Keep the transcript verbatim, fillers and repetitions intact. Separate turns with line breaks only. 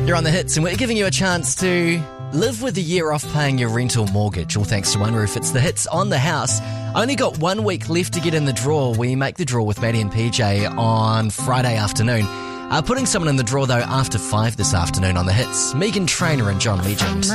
You're on the hits, and we're giving you a chance to live with a year off paying your rental mortgage, all thanks to One Roof. It's the hits on the house. Only got one week left to get in the draw. We make the draw with Maddie and P J on Friday afternoon. Uh, putting someone in the draw, though, after five this afternoon on the hits. Megan Trainor and John Legend.